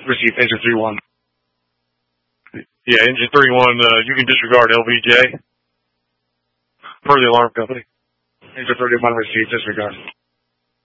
Received, engine 3-1. Yeah, engine 3-1, you can disregard LVJ per the alarm company. Engine 31 received, disregard.